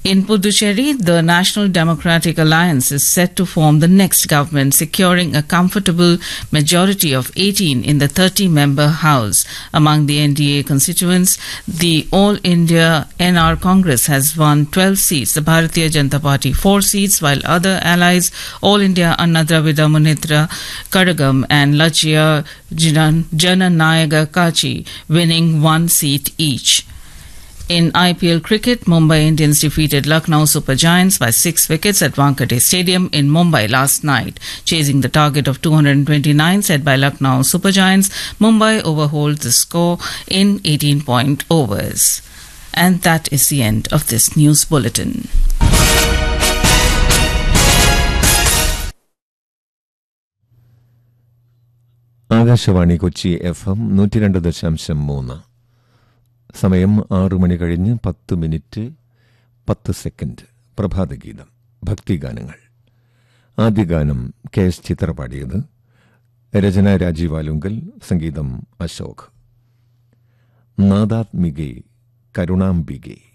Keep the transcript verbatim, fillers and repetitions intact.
In Puducherry, the National Democratic Alliance is set to form the next government, securing a comfortable majority of eighteen in the thirty-member House. Among the N D A constituents, the All India N R Congress has won twelve seats, the Bharatiya Janata Party four seats, while other allies, All India Anna Dravida Munitra Kadagam and Lachya Jananayaga Kachi, winning one seat each. In I P L cricket, Mumbai Indians defeated Lucknow Super Giants by six wickets at Wankhede Stadium in Mumbai last night. Chasing the target of two hundred twenty-nine set by Lucknow Super Giants, Mumbai overhauled the score in eighteen-point overs. And that is the end of this news bulletin. Akashvani Kochi F M നൂറ്റി രണ്ട് ദശാംശം മൂന്ന്. സമയം ആറു മണി കഴിഞ്ഞ് പത്ത് minute പത്ത് second. പ്രഭാതഗീതം, ഭക്തിഗാനങ്ങൾ. ആദ്യ ഗാനം കെ എസ് ചിത്ര പാടിയത്. രചന രാജീവ് ആലുങ്കൽ, സംഗീതം അശോക്. നാദാത്മികെ കരുണാംബികെ.